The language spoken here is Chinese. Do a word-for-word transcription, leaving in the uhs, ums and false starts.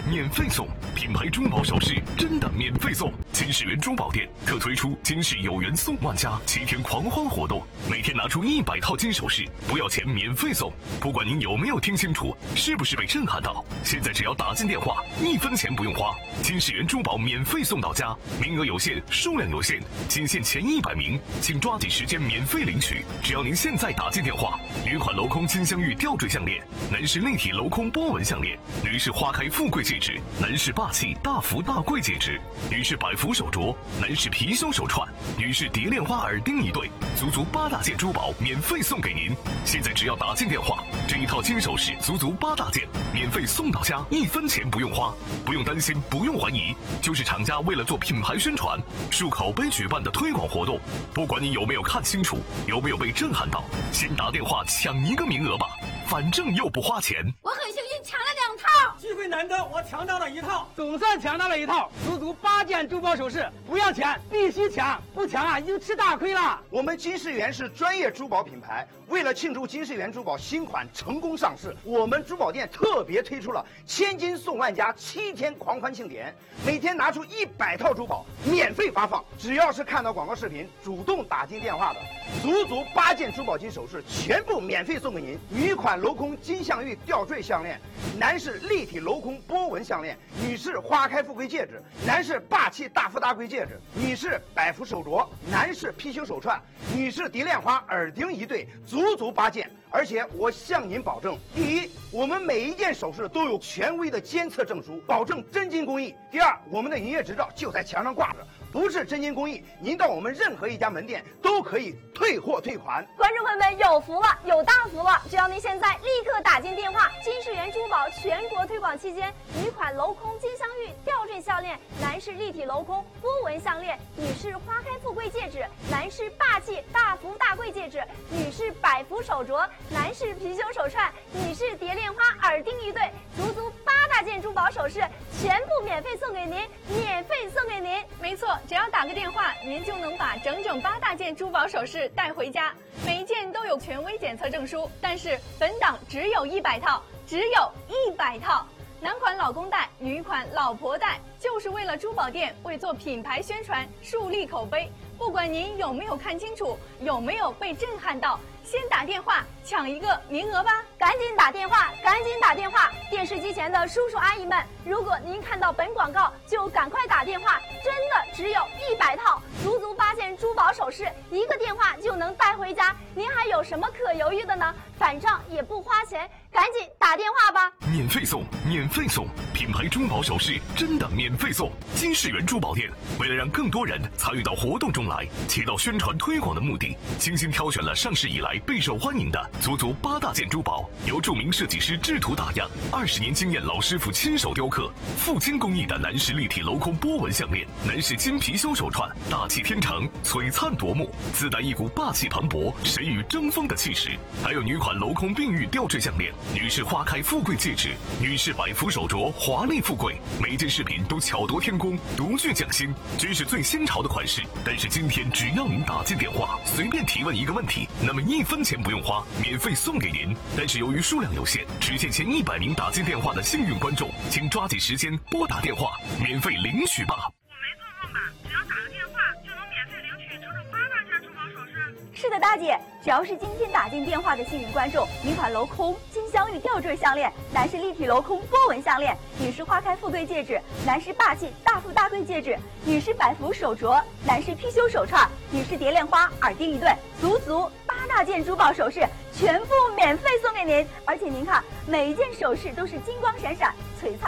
免费送，品牌珠宝首饰真的免费送。金世缘珠宝店特推出金世有缘送万家七天狂欢活动，每天拿出一百套金首饰，不要钱免费送。不管您有没有听清楚，是不是被震撼到？现在只要打进电话，一分钱不用花，金世缘珠宝免费送到家，名额有限，数量有限，仅限前一百名，请抓紧时间免费领取。只要您现在打进电话，女款镂空金镶玉吊坠项链，男士立体镂空波纹项链，女士花开富贵戒指，男士霸气大福大贵戒指，女士百福手镯，男士貔貅手串，女士蝶恋花耳钉一对，足足八大件珠宝免费送给您。现在只要打进电话，这一套金首饰足足八大件，免费送到家，一分钱不用花，不用担心，不用怀疑，就是厂家为了做品牌宣传，漱口杯举办的推广活动。不管你有没有看清楚，有没有被震撼到，先打电话抢一个名额吧，反正又不花钱。 我很幸运抢了两套， 机会难得，我抢到了一套，总算抢到了一套，足足八件珠宝首饰，不要钱，必须抢，不抢啊，已经吃大亏了。 我们金世缘是专业珠宝品牌，为了庆祝金世缘珠宝新款成功上市，我们珠宝店特别推出了千金送万家七天狂欢庆典，每天拿出一百套珠宝免费发放，只要是看到广告视频主动打进电话的，足足八件珠宝金首饰全部免费送给您。女款镂空金镶玉吊坠项链，男士立体镂空波纹项链，女士花开富贵戒指，男士霸气大富大贵戒指，女士百福手镯，男士貔貅手串，女士蝶恋花耳钉一对，足足八件。而且我向您保证，第一，我们每一件首饰都有权威的监测证书，保证真金工艺；第二，我们的营业执照就在墙上挂着，不是真金工艺，您到我们任何一家门店都可以退货退款。 观众朋友们有福了，有大福了！只要您现在立刻打进电话，金世缘珠宝全国推广期间，女款镂空金镶玉吊坠项链，男士立体镂空波纹项链，女士花开富贵戒指，男士霸气大福大贵戒指，女士百福手镯，男士貔貅手串，女士蝶恋花耳钉一对，足足八大件珠宝首饰全部免费送给您，免费送给您。 没错，只要打个电话，您就能把整整八大件珠宝首饰带回家，每一件都有权威检测证书。但是本档只有一百套，只有一百套。男款老公戴，女款老婆戴，就是为了珠宝店为做品牌宣传树立口碑。不管您有没有看清楚，有没有被震撼到，先打电话抢一个名额吧！ 赶紧打电话，赶紧打电话！电视机前的叔叔阿姨们，如果您看到本广告，就赶快打电话，真的只有一百套，足足八件珠宝首饰，一个电话就能带回家，您还有什么可犹豫的呢？反正也不花钱，赶紧打电话吧！ 免费送，免费送，品牌珠宝首饰真的免费送。金世缘珠宝店为了让更多人参与到活动中来，起到宣传推广的目的，精心挑选了上市以来备受欢迎的足足八大件珠宝，由著名设计师制图打样，二十年经验老师傅亲手雕刻，富金工艺的男士立体镂空波纹项链，男士金貔貅手串，大气天成，璀璨夺目，自带一股霸气磅礴、神与争锋的气势。还有女款镂空并玉吊坠项链，女士花开富贵戒指，女士百福手镯，华丽富贵，每一件饰品都巧夺天工，独具匠心，均是最新潮的款式。但是今天只要您打进电话，随便提问一个问题，那么一分钱不用花，免费送给您。但是由于数量有限，只限前一百名打进电话的幸运观众，请抓紧时间拨打电话，免费领取吧。 我没做梦吧？只要打个电话就能免费领取整整八大件珠宝首饰？ 是的，大姐，只要是今天打进电话的幸运观众，女款镂空金镶玉吊坠项链，男士立体镂空波纹项链，女士花开富贵戒指，男士霸气大富大贵戒指，女士百福手镯，男士貔貅手串，女士蝶恋花耳钉一对，足足八大件珠宝首饰全部免费送给您。而且您看，每一件首饰都是金光闪闪、璀璨